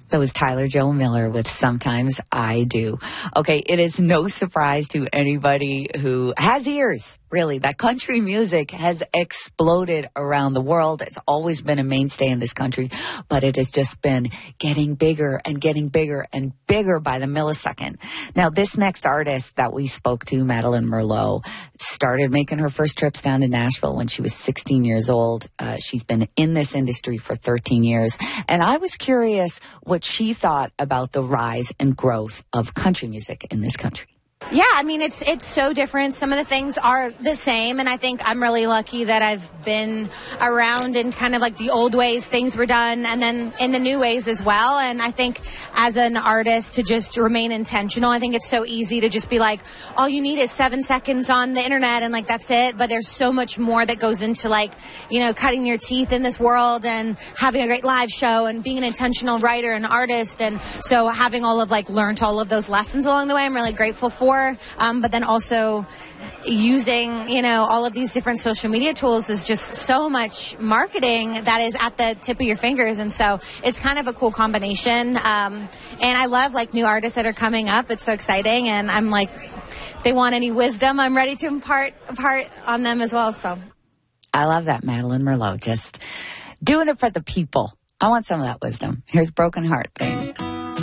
That was Tyler Joe Miller with Sometimes I Do. Okay, it is no surprise to anybody who has ears, really, that country music has exploded around the world. It's always been a mainstay in this country, but it has just been getting bigger and getting bigger and bigger by the millisecond. Now, this next artist that we spoke to, Madeline Merlot, started making her first trips down to Nashville when she was 16 years old. She's been in this industry for 13 years. And I was curious what she thought about the rise and growth of country music in this country. Yeah, I mean, it's so different. Some of the things are the same, and I think I'm really lucky that I've been around in kind of like the old ways things were done, and then in the new ways as well. And I think as an artist to just remain intentional, I think it's so easy to just be like, all you need is 7 seconds on the internet and like that's it. But there's so much more that goes into like, you know, cutting your teeth in this world and having a great live show and being an intentional writer and artist. And so having learned all of those lessons along the way, I'm really grateful for. But then also using, you know, all of these different social media tools is just so much marketing that is at the tip of your fingers. And so it's kind of a cool combination. And I love like new artists that are coming up. It's so exciting. And I'm like, if they want any wisdom, I'm ready to impart on them as well. So I love that, Madeline Merlot, just doing it for the people. I want some of that wisdom. Here's Broken Heart Thing.